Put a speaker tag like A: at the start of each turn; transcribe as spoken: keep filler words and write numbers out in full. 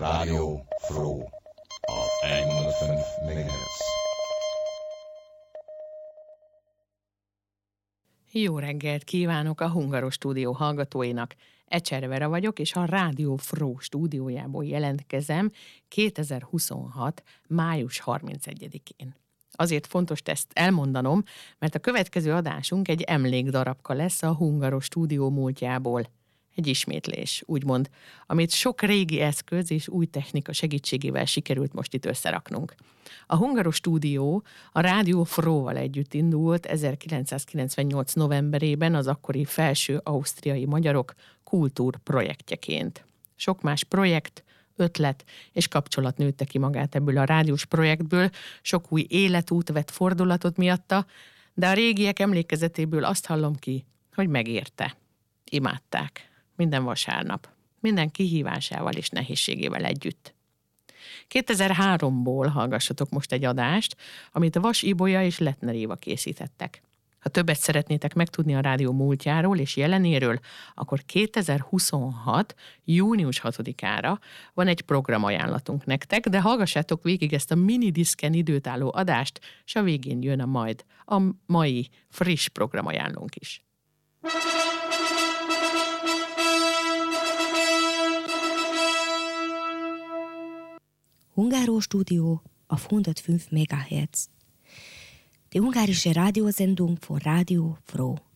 A: Radio Fro auf honderdvijf megahertz.
B: Jó reggelt kívánok a Hungarostúdió hallgatóinak. Ecser Vera vagyok, és a Radio Fro stúdiójából jelentkezem kétezer-huszonhat. május harmincegyedikén. Azért fontos ezt elmondanom, mert a következő adásunk egy emlékdarabka lesz a Hungarostúdió múltjából. Egy ismétlés, úgymond, amit sok régi eszköz és új technika segítségével sikerült most itt összeraknunk. A Hungarostúdió a Radio Froval együtt indult ezerkilencszázkilencvennyolc novemberében az akkori felső ausztriai magyarok kultúrprojektjeként. Sok más projekt, ötlet és kapcsolat nőtte ki magát ebből a rádiós projektből, sok új életút vett fordulatot miatta, de a régiek emlékezetéből azt hallom ki, hogy megérte. Imádták. Minden vasárnap. Minden kihívásával és nehézségével együtt. kétezer-háromból hallgassatok most egy adást, amit Vas Ibolya és Lettner Éva készítettek. Ha többet szeretnétek megtudni a rádió múltjáról és jelenéről, akkor kétezer-huszonhat. június hatodikára van egy programajánlatunk nektek, de hallgassátok végig ezt a mini diszken időtálló adást, és a végén jön a majd a mai friss programajánlónk is.
C: Hungarostúdió auf hundertfünf Megahertz. Die ungarische Radiosendung von Radio Fro.